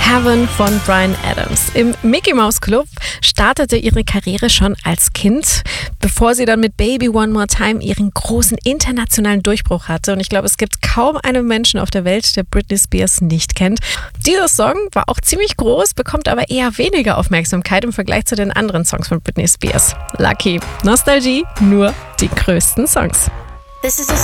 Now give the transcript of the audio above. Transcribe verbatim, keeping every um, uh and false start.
Heaven von Bryan Adams. Im Mickey Mouse Club startete ihre Karriere schon als Kind, bevor sie dann mit Baby One More Time ihren großen internationalen Durchbruch hatte. Und ich glaube, es gibt kaum einen Menschen auf der Welt, der Britney Spears nicht kennt. Dieser Song war auch ziemlich groß, bekommt aber eher weniger Aufmerksamkeit im Vergleich zu den anderen Songs von Britney Spears. Lucky. Nostalgie, nur die größten Songs. This is a